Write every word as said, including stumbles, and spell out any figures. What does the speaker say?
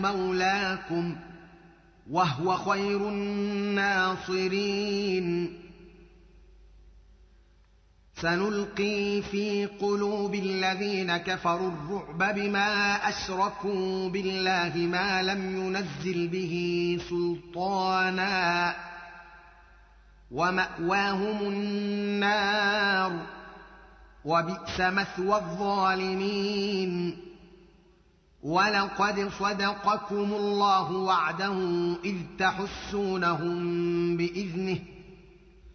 مولاكم وهو خير الناصرين. سنلقي في قلوب الذين كفروا الرعب بما أشركوا بالله ما لم ينزل به سلطانا ومأواهم النار وبئس مثوى الظالمين. ولقد صدقكم الله وعده إذ تحسونهم بإذنه